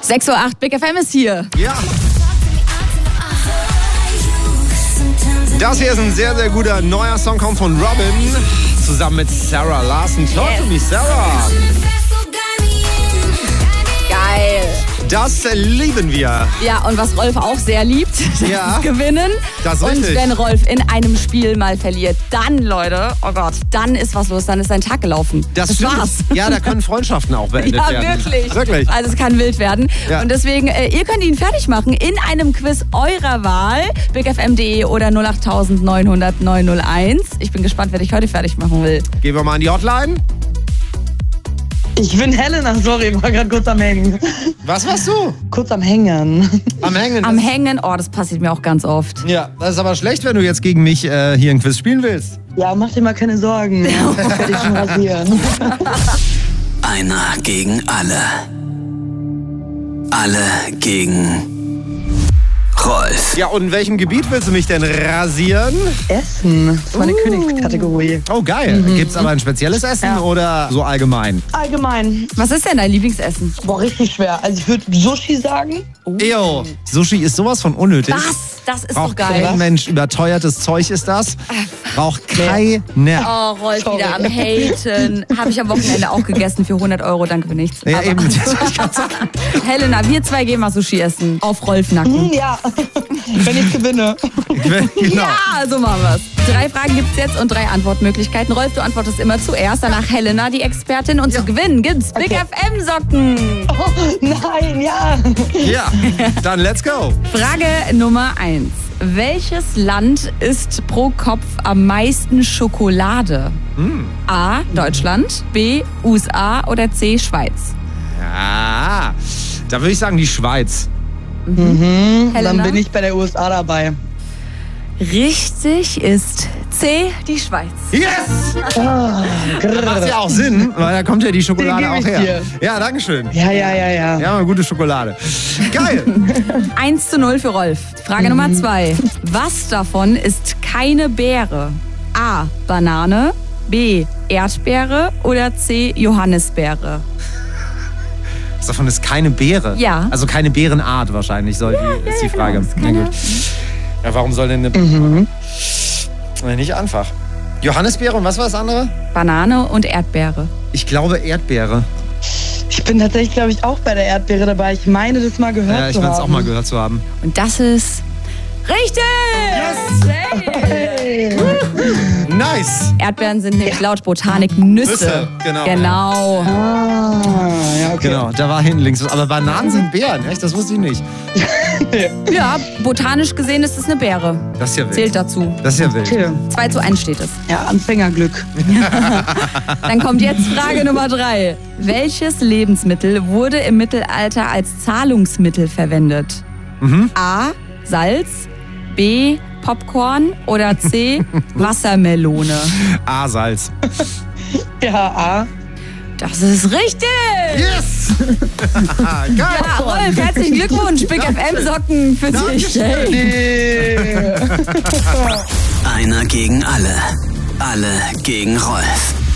6:08 Uhr, Big FM ist hier. Ja. Das hier ist ein sehr, sehr guter neuer Song, kommt von Robin, zusammen mit Sarah Larson. Talk to me, Sarah. Geil. Das lieben wir. Ja, und was Rolf auch sehr liebt, das ist Gewinnen. Das ist und richtig. wenn Rolf in einem Spiel mal verliert, dann, Leute, oh Gott, dann ist was los, dann ist sein Tag gelaufen. Das war's. Ja, da können Freundschaften auch beendet werden. Ja, wirklich. Wirklich. Also es kann wild werden. Ja. Und deswegen, ihr könnt ihn fertig machen in einem Quiz eurer Wahl. bigfm.de oder 08900 901. Ich bin gespannt, wer dich heute fertig machen will. Gehen wir mal in die Hotline. Ich bin Helena, sorry, war gerade kurz am Hängen. Was warst du? Kurz am Hängen. Am Hängen? Am Hängen, oh, das passiert mir auch ganz oft. Ja, das ist aber schlecht, wenn du jetzt gegen mich hier ein Quiz spielen willst. Ja, mach dir mal keine Sorgen. Das werde ich schon rasieren. Einer gegen alle. Alle gegen Rolf. Ja, und in welchem Gebiet willst du mich denn rasieren? Essen, das ist meine Königskategorie. Oh, geil. Gibt's aber ein spezielles Essen oder so allgemein? Allgemein. Was ist denn dein Lieblingsessen? Boah, richtig schwer. Also ich würde Sushi sagen. Eyo, Sushi ist sowas von unnötig. Das ist Braucht doch geil. kein Mensch. Überteuertes Zeug ist das. Braucht keiner. Oh, Rolf Sorry. wieder am Haten. Habe ich am Wochenende auch gegessen für 100 €, danke für nichts. Ja, Aber- eben. Helena, wir zwei gehen mal Sushi essen. Auf Rolf Nacken. Ja, wenn ich gewinne. Genau. Ja, so machen wir's. 3 Fragen gibt's jetzt und 3 Antwortmöglichkeiten. Rolf, du antwortest immer zuerst, danach Helena, die Expertin. Und zu gewinnen gibt's Big FM Socken. Oh, nein, ja. Ja, dann let's go. Frage Nummer 1. Welches Land isst pro Kopf am meisten Schokolade? A. Deutschland, B. USA oder C. Schweiz? Ja, da würde ich sagen die Schweiz. Helena? Dann bin ich bei der USA dabei. Richtig ist C. die Schweiz. Yes! Macht ja auch Sinn, weil da kommt ja die Schokolade Den auch geb ich her. Ja, dankeschön. Ja. Ja, eine gute Schokolade. Geil. 1:0 für Rolf. Frage Nummer 2. Was davon ist keine Beere? A. Banane, B. Erdbeere oder C. Johannisbeere? Was davon ist keine Beere? Ja. Also keine Beerenart wahrscheinlich, ist die Frage. Genau. Na gut. Ja, warum soll denn eine... Nicht einfach. Johannisbeere und was war das andere? Banane und Erdbeere. Ich glaube Erdbeere. Ich bin tatsächlich, glaube ich, auch bei der Erdbeere dabei. Ich meine, das mal gehört Ja, ich zu meine es haben. auch mal gehört zu haben. Und das ist richtig! Hey. Nice! Erdbeeren sind nämlich laut Botanik Nüsse. Nüsse, genau. Genau. Ah, ja, okay. Genau, da war hinten links was. Aber Bananen sind Beeren, echt? Das wusste ich nicht. Ja, botanisch gesehen ist es eine Beere. Das ist ja wild. Zählt dazu. Das ist ja wild. Okay. 2:1 steht es. Ja, Anfängerglück. Dann kommt jetzt Frage Nummer 3. Welches Lebensmittel wurde im Mittelalter als Zahlungsmittel verwendet? A. Salz, B. Popcorn oder C. Wassermelone? A, Salz. Ja, A. Das ist richtig! Yes! Geil! Ja, Rolf, herzlichen Glückwunsch. Big FM Socken für dich. Hey. Einer gegen alle. Alle gegen Rolf.